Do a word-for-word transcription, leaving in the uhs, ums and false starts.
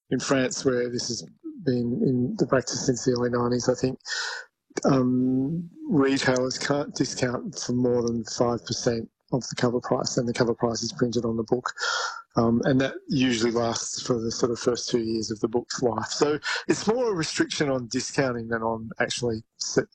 in France, where this has been in the practice since the early nineties, I think um, retailers can't discount for more than five percent of the cover price, and the cover price is printed on the book. Um, and that usually lasts for the sort of first two years of the book's life. So it's more a restriction on discounting than on actually